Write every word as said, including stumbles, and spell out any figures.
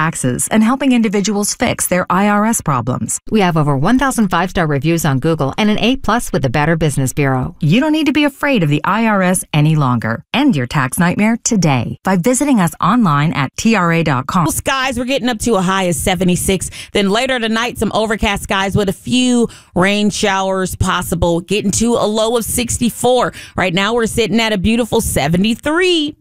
taxes and helping individuals fix their I R S problems. We have over one thousand five-star reviews on Google and an A plus with the Better Business Bureau. You don't need to be afraid of the I R S any longer. End your tax nightmare today by visiting us online at T R A dot com. Skies, we're getting up to a high of seventy-six. Then later tonight, some overcast skies with a few rain showers possible, getting to a low of sixty-four. Right now, we're sitting at a beautiful seventy-three.